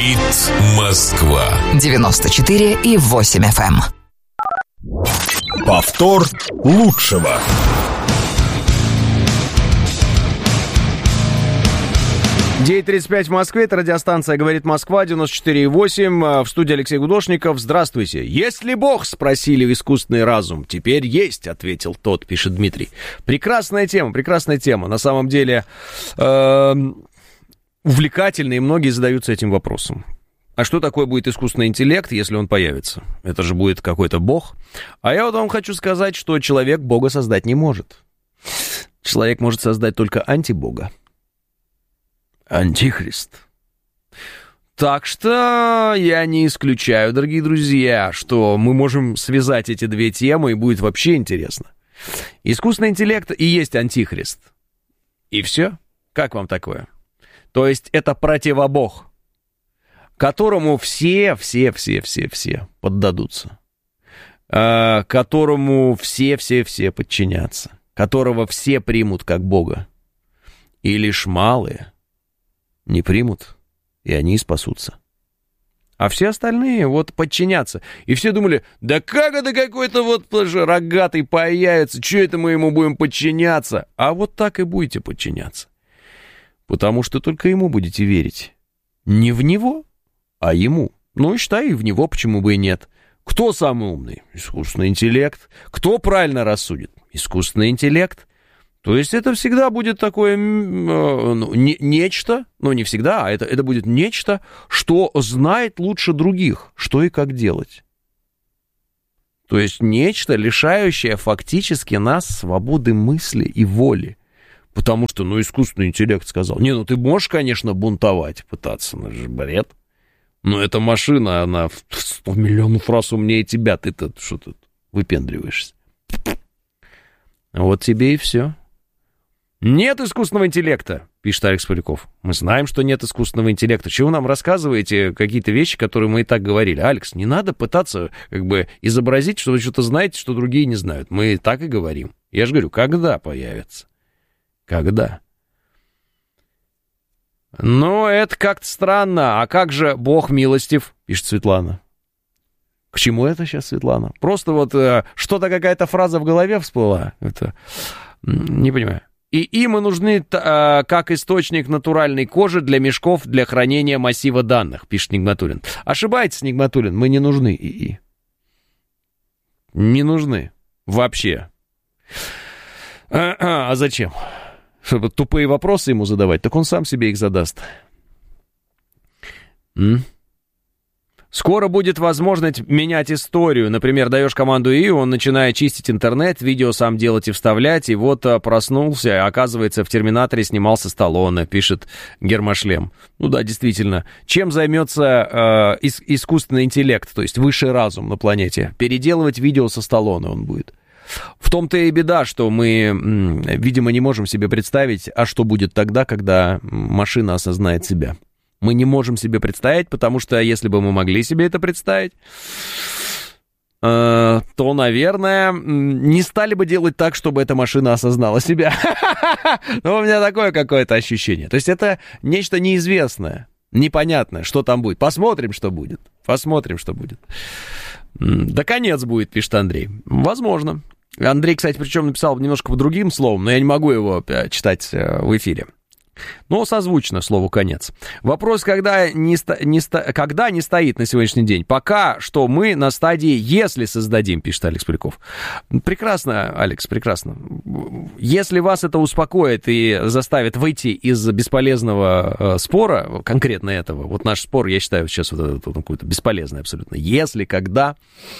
Говорит Москва. 94,8 FM. Повтор лучшего. «9:35 в Москве», это радиостанция «Говорит Москва», 94,8, в студии Алексей Гудошников. Здравствуйте. «Есть ли Бог?» — спросили в искусственный разум. «Теперь есть», — ответил тот, пишет Дмитрий. Прекрасная тема. На самом деле увлекательная, и многие задаются этим вопросом. А что такое будет искусственный интеллект, если он появится? Это же будет какой-то Бог. А я вот вам хочу сказать, что человек Бога создать не может. Человек может создать только антибога. Антихрист. Так что я не исключаю, дорогие друзья, что мы можем связать эти две темы, и будет вообще интересно. Искусственный интеллект и есть антихрист. И все? Как вам такое? То есть это противобог, которому все поддадутся, которому все подчинятся, которого все примут как Бога. И лишь малые не примут, и они спасутся. А все остальные вот подчинятся. И все думали, да как это какой-то вот рогатый появится, что это мы ему будем подчиняться? А вот так и будете подчиняться. Потому что только ему будете верить. Не в него, а ему. Ну и считай, и в него почему бы и нет. Кто самый умный? Искусственный интеллект. Кто правильно рассудит? Искусственный интеллект. То есть это всегда будет такое нечто, ну не всегда, а это будет нечто, что знает лучше других, что и как делать. То есть нечто, лишающее фактически нас свободы мысли и воли. Потому что, искусственный интеллект сказал, ты можешь, конечно, бунтовать, пытаться, но это же бред. Но эта машина, она в 100 миллионов раз умнее тебя, ты-то что тут выпендриваешься? Вот тебе и все. Нет искусственного интеллекта, пишет Алекс Поляков. Мы знаем, что нет искусственного интеллекта. Чего вы нам рассказываете какие-то вещи, которые мы и так говорили? Алекс, не надо пытаться изобразить, что вы что-то знаете, что другие не знают. Мы и так и говорим. Я же говорю, когда появится? Когда? Это как-то странно. А как же Бог милостив, пишет Светлана. К чему это сейчас, Светлана? Просто что-то, какая-то фраза в голове всплыла. Это не понимаю. И им нужны как источник натуральной кожи для мешков для хранения массива данных, пишет Нигматуллин. Ошибается, Нигматуллин, мы не нужны ИИ. Не нужны. Вообще. А зачем? Чтобы тупые вопросы ему задавать, так он сам себе их задаст. Скоро будет возможность менять историю. Например, даешь команду ИИ, он начинает чистить интернет, видео сам делать и вставлять, и вот проснулся, оказывается, в «Терминаторе» снимался Сталлоне, пишет Гермошлем. Ну да, действительно. Чем займется искусственный интеллект, то есть высший разум на планете? Переделывать видео со Сталлоне он будет. В том-то и беда, что мы, видимо, не можем себе представить, а что будет тогда, когда машина осознает себя. Мы не можем себе представить, потому что если бы мы могли себе это представить, то, наверное, не стали бы делать так, чтобы эта машина осознала себя. Но у меня такое какое-то ощущение. То есть это нечто неизвестное, непонятное, что там будет. Посмотрим, что будет. Да конец будет, пишет Андрей. Возможно. Андрей, кстати, причем написал немножко по другим словам, но я не могу его читать в эфире. Но созвучно слову «конец». Вопрос, когда не стоит на сегодняшний день. Пока что мы на стадии «если создадим», пишет Алекс Поляков. Прекрасно, Алекс, прекрасно. Если вас это успокоит и заставит выйти из бесполезного спора, конкретно этого, вот наш спор, я считаю, сейчас вот это какой-то бесполезный абсолютно. Если, когда,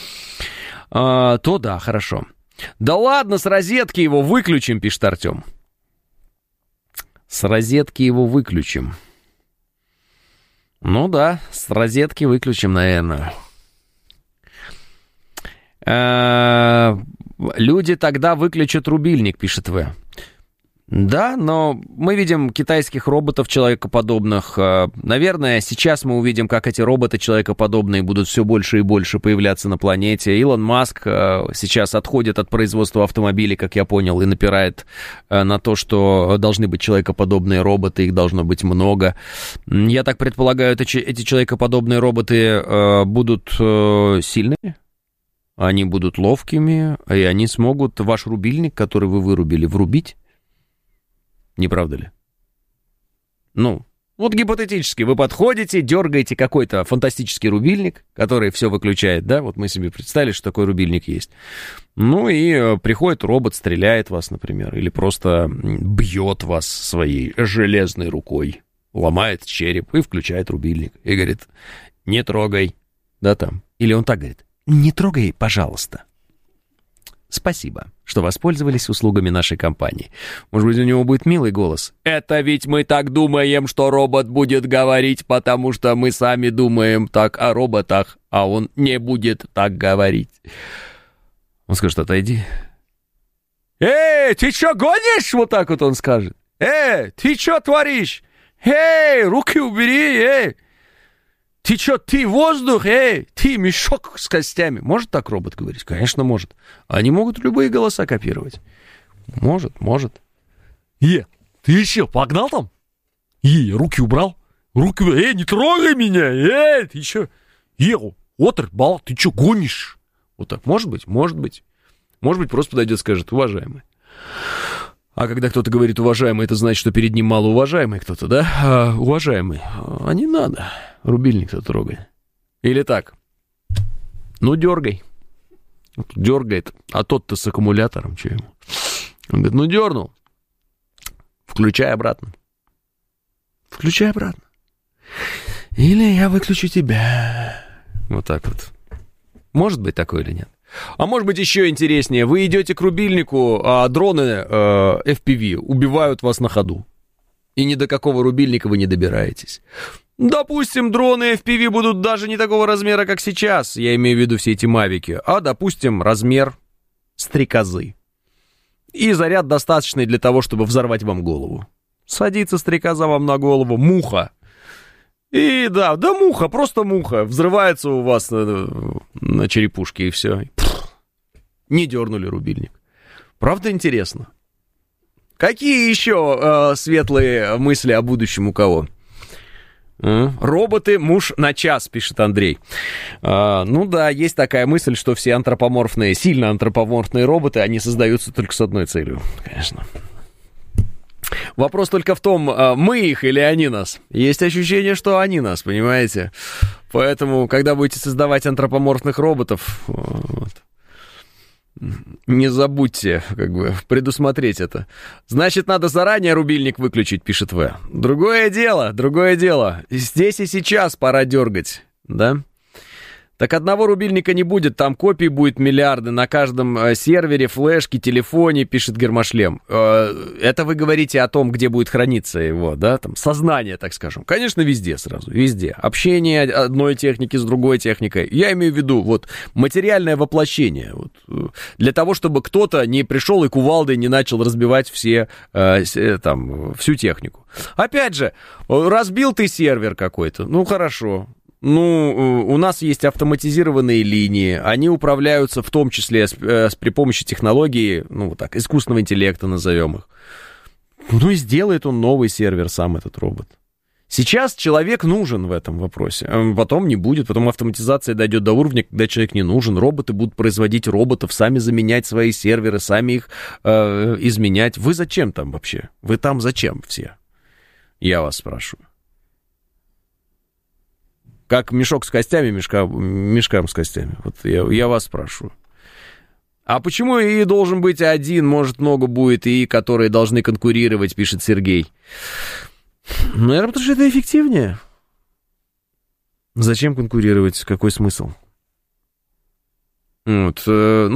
то да, хорошо. Да ладно, с розетки его выключим, пишет Артем. С розетки его выключим. Ну да, с розетки выключим, наверное. Люди тогда выключат рубильник, пишет В. Да, но мы видим китайских роботов человекоподобных. Наверное, сейчас мы увидим, как эти роботы человекоподобные будут все больше и больше появляться на планете. Илон Маск сейчас отходит от производства автомобилей, как я понял, и напирает на то, что должны быть человекоподобные роботы, их должно быть много. Я так предполагаю, эти человекоподобные роботы будут сильными, они будут ловкими, и они смогут ваш рубильник, который вы вырубили, врубить. Не правда ли? Ну, вот гипотетически вы подходите, дергаете какой-то фантастический рубильник, который все выключает, да? Вот мы себе представили, что такой рубильник есть. Ну и приходит робот, стреляет вас, например, или просто бьет вас своей железной рукой, ломает череп и включает рубильник. И говорит, не трогай, да там. Или он так говорит, не трогай, пожалуйста. Спасибо, что воспользовались услугами нашей компании. Может быть, у него будет милый голос. Это ведь мы так думаем, что робот будет говорить, потому что мы сами думаем так о роботах, а он не будет так говорить. Он скажет, отойди. Эй, ты что гонишь? Вот так вот он скажет. Эй, ты что творишь? Эй, руки убери, эй. Ты что, ты воздух, эй, ты мешок с костями. Может так робот говорить? Конечно, может. Они могут любые голоса копировать. Может. Ты еще погнал там? Руки убрал? Не трогай меня, ты что? Отр, бал, ты что гонишь? Вот так, может быть. Может быть, просто подойдет и скажет, уважаемый. А когда кто-то говорит уважаемый, это значит, что перед ним малоуважаемый кто-то, да? Уважаемый, а не надо рубильник-то трогай. Или так, ну дергай. Дергает, а тот-то с аккумулятором, что ему? Он говорит, ну дернул, включай обратно. Или я выключу тебя. Вот так вот. Может быть такое или нет? А может быть еще интереснее, вы идете к рубильнику, а дроны FPV убивают вас на ходу. И ни до какого рубильника вы не добираетесь. Допустим, дроны FPV будут даже не такого размера, как сейчас, я имею в виду все эти мавики, а, допустим, размер стрекозы. И заряд достаточный для того, чтобы взорвать вам голову. Садится стрекоза вам на голову, муха. И да, муха, просто муха. Взрывается у вас на черепушке, и все. Не дернули рубильник. Правда интересно? Какие еще светлые мысли о будущем у кого? Роботы, муж на час, пишет Андрей. Ну да, есть такая мысль, что все антропоморфные, сильно антропоморфные роботы, они создаются только с одной целью, конечно. Вопрос только в том, мы их или они нас. Есть ощущение, что они нас, понимаете? Поэтому, когда будете создавать антропоморфных роботов, вот, не забудьте, предусмотреть это. Значит, надо заранее рубильник выключить, пишет В. Другое дело. Здесь и сейчас пора дергать, да? Так одного рубильника не будет, там копий будет миллиарды на каждом сервере, флешке, телефоне, пишет Гермошлем. Это вы говорите о том, где будет храниться его, да, там, сознание, так скажем. Конечно, везде сразу, везде. Общение одной техники с другой техникой. Я имею в виду, вот, материальное воплощение. Вот, для того, чтобы кто-то не пришел и кувалдой не начал разбивать всю технику. Опять же, разбил ты сервер какой-то, ну, хорошо. Ну, у нас есть автоматизированные линии, они управляются в том числе при помощи технологии, ну, вот так, искусственного интеллекта назовем их. Ну, и сделает он новый сервер сам, этот робот. Сейчас человек нужен в этом вопросе, потом не будет, потом автоматизация дойдет до уровня, когда человек не нужен, роботы будут производить роботов, сами заменять свои серверы, сами их изменять. Вы зачем там вообще? Вы там зачем все? Я вас спрашиваю. Как мешок с костями, мешкам с костями. Вот я вас спрашиваю. А почему и должен быть один, может, много будет и которые должны конкурировать, пишет Сергей. Наверное, потому что это эффективнее. Зачем конкурировать? Какой смысл? Вот,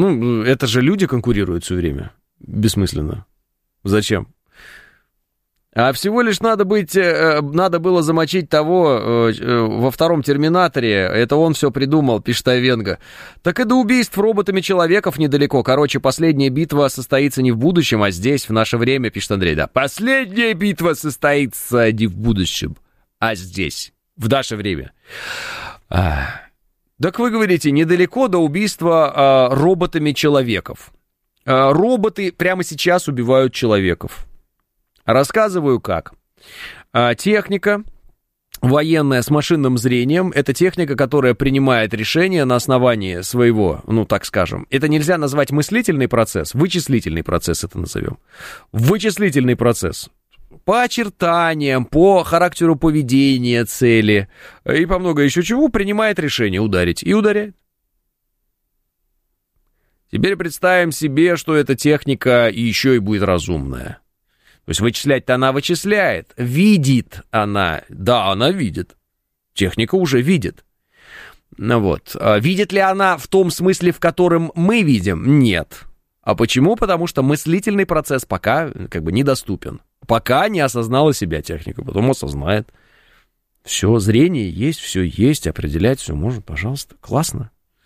это же люди конкурируют все время. Бессмысленно. Зачем? А всего лишь надо было замочить того во втором «Терминаторе». Это он все придумал, пишет Айвенго. Так и до убийств роботами человеков недалеко. Короче, последняя битва состоится не в будущем, а здесь, в наше время, пишет Андрей. Да, последняя битва состоится не в будущем, а здесь, в наше время. Так вы говорите, недалеко до убийства роботами человеков. Роботы прямо сейчас убивают человеков. Рассказываю как. Техника военная с машинным зрением — это техника, которая принимает решения на основании своего, ну так скажем. Это нельзя назвать мыслительный процесс, вычислительный процесс это назовем. Вычислительный процесс. По очертаниям, по характеру поведения цели и по много еще чего принимает решение ударить и ударяет. Теперь представим себе, что эта техника еще и будет разумная. То есть вычислять-то она вычисляет, видит она, да, она видит, техника уже видит. Ну вот, видит ли она в том смысле, в котором мы видим? Нет. А почему? Потому что мыслительный процесс пока как бы недоступен. Пока не осознала себя техника, потом осознает. Все, зрение есть, определять все можно, пожалуйста, классно.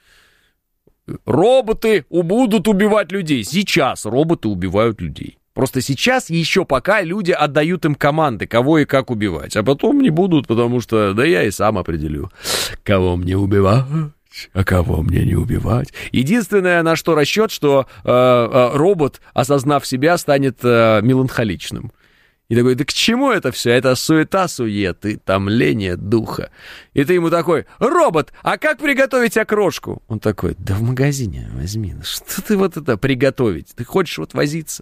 Роботы будут убивать людей. Сейчас роботы убивают людей. Просто сейчас еще пока люди отдают им команды, кого и как убивать. А потом не будут, потому что, да я и сам определю, кого мне убивать, а кого мне не убивать. Единственное, на что расчет, что робот, осознав себя, станет меланхоличным. И такой, да к чему это все? Это суета-сует и томление духа. И ты ему такой, робот, а как приготовить окрошку? Он такой, да в магазине возьми. Что ты вот это приготовить? Ты хочешь вот возиться?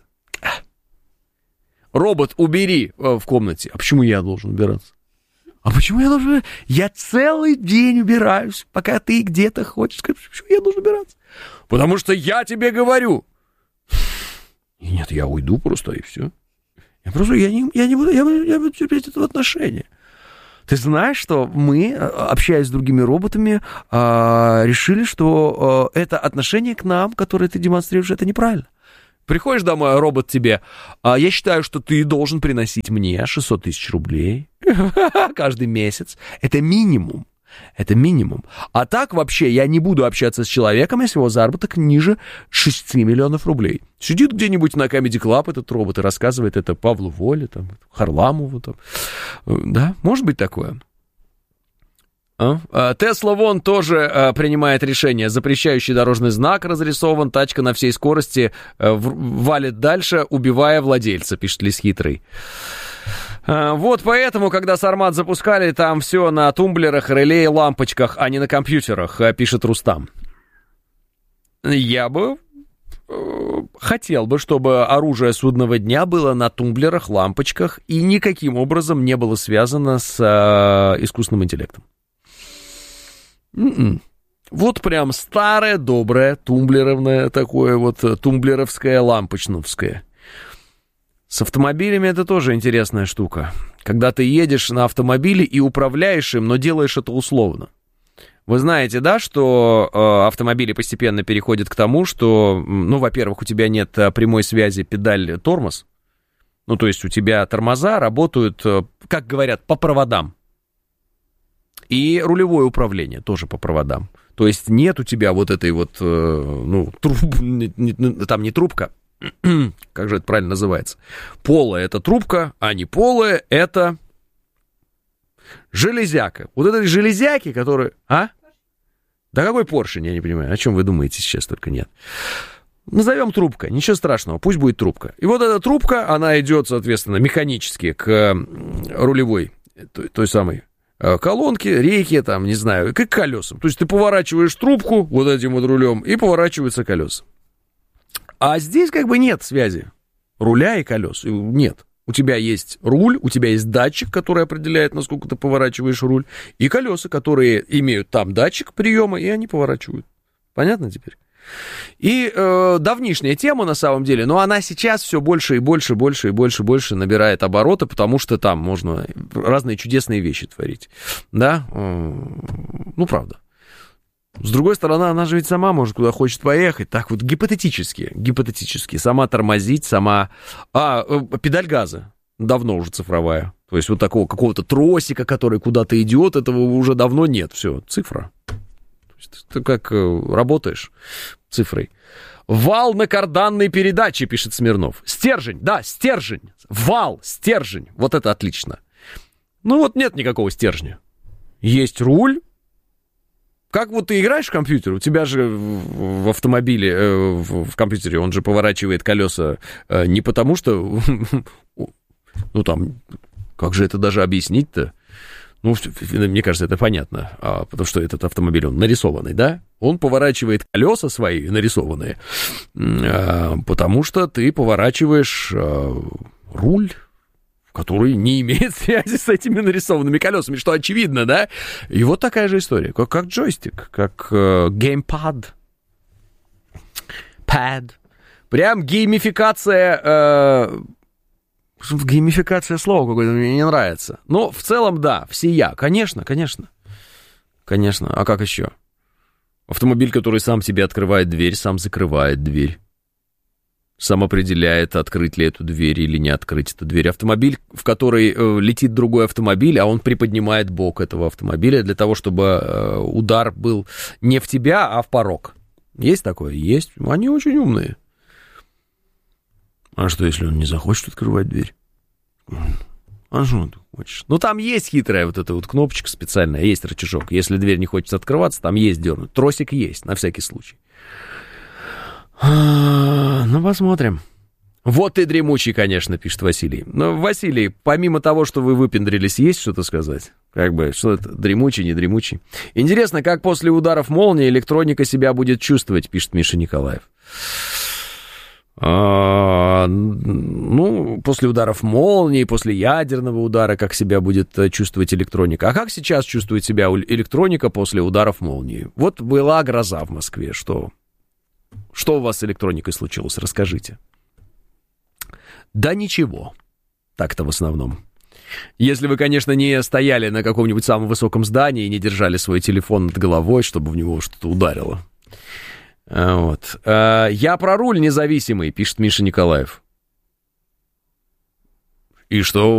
Робот, убери в комнате. А почему я должен убираться? А почему я должен... Я целый день убираюсь, пока ты где-то хочешь. Почему я должен убираться? Потому что я тебе говорю. И нет, я уйду просто, и все. Я буду терпеть это отношение. Ты знаешь, что мы, общаясь с другими роботами, решили, что это отношение к нам, которое ты демонстрируешь, это неправильно. Приходишь домой, робот тебе, я считаю, что ты должен приносить мне 600 тысяч рублей каждый месяц. Это минимум. Это минимум. А так вообще я не буду общаться с человеком, если его заработок ниже 6 миллионов рублей. Сидит где-нибудь на Comedy Club этот робот и рассказывает это Павлу Воле, там, Харламову. Там. Да, может быть такое. Тесла вон тоже принимает решение. Запрещающий дорожный знак разрисован, тачка на всей скорости валит дальше, убивая владельца, пишет Лис Хитрый. Вот поэтому, когда Сармат запускали, там все на тумблерах, реле и лампочках, а не на компьютерах, пишет Рустам. Я бы хотел бы, чтобы оружие судного дня было на тумблерах, лампочках и никаким образом не было связано с искусственным интеллектом. Вот прям старое, доброе, тумблеровное такое вот, тумблеровское, лампочновское. С автомобилями это тоже интересная штука. Когда ты едешь на автомобиле и управляешь им, но делаешь это условно. Вы знаете, да, что автомобили постепенно переходят к тому, что, ну, во-первых, у тебя нет прямой связи педаль-тормоз. Ну, то есть у тебя тормоза работают, как говорят, по проводам. И рулевое управление тоже по проводам. То есть нет у тебя вот этой вот, ну, там не трубка, как же это правильно называется? Полая — это трубка, а не полая — это железяка. Вот этой железяки, которые... А? Да какой поршень, я не понимаю. О чем вы думаете сейчас, только нет. Назовем трубка, ничего страшного, пусть будет трубка. И вот эта трубка, она идет, соответственно, механически к рулевой, той самой колонке, рейке, там, не знаю, к колесам. То есть ты поворачиваешь трубку вот этим вот рулем, и поворачиваются колеса. А здесь как бы нет связи руля и колес. Нет. У тебя есть руль, у тебя есть датчик, который определяет, насколько ты поворачиваешь руль, и колеса, которые имеют там датчик приема, и они поворачивают. Понятно теперь? И давнишняя тема на самом деле, но она сейчас все больше и больше набирает обороты, потому что там можно разные чудесные вещи творить. Да? Ну, правда. С другой стороны, она же ведь сама может куда хочет поехать. Так вот, гипотетически. Сама тормозить, сама... педаль газа. давно уже цифровая. То есть вот такого какого-то тросика, который куда-то идет, этого уже давно нет. Все, цифра. То есть ты как работаешь цифрой. Вал на карданной передаче, пишет Смирнов. Стержень, да, стержень. Вал, стержень. Вот это отлично. Ну вот нет никакого стержня. Есть руль. Как вот ты играешь в компьютер, у тебя же в автомобиле, в компьютере, он же поворачивает колеса не потому, что... Ну там, как же это даже объяснить-то? Ну, мне кажется, это понятно, потому что этот автомобиль, он нарисованный, да? Он поворачивает колеса свои нарисованные, потому что ты поворачиваешь руль, который не имеет связи с этими нарисованными колесами, что очевидно, да? И вот такая же история, как джойстик, как геймпад, прям геймификация... Геймификация слова какое-то мне не нравится. Но в целом, да, всея. Конечно. А как еще? Автомобиль, который сам себе открывает дверь, сам закрывает дверь. Сам определяет, открыть ли эту дверь или не открыть эту дверь. Автомобиль, в который летит другой автомобиль, а он приподнимает бок этого автомобиля для того, чтобы удар был не в тебя, а в порог. Есть такое? Есть. Они очень умные. А что, если он не захочет открывать дверь? А что ты хочешь? Ну, там есть хитрая вот эта вот кнопочка специальная, есть рычажок. Если дверь не хочет открываться, там есть дернуть. Тросик есть, на всякий случай. Ну, посмотрим. Вот ты дремучий, конечно, пишет Василий. Но, Василий, помимо того, что вы выпендрились, есть что-то сказать? Как бы, что это, дремучий, не дремучий? Интересно, как после ударов молнии электроника себя будет чувствовать, пишет Миша Николаев. Ну, после ударов молнии, после ядерного удара, как себя будет чувствовать электроника. А как сейчас чувствует себя электроника после ударов молнии? Вот была гроза в Москве. Что у вас с электроникой случилось? Расскажите. Да ничего. Так-то в основном. Если вы, конечно, не стояли на каком-нибудь самом высоком здании и не держали свой телефон над головой, чтобы в него что-то ударило. Вот. Я про руль независимый, пишет Миша Николаев. И что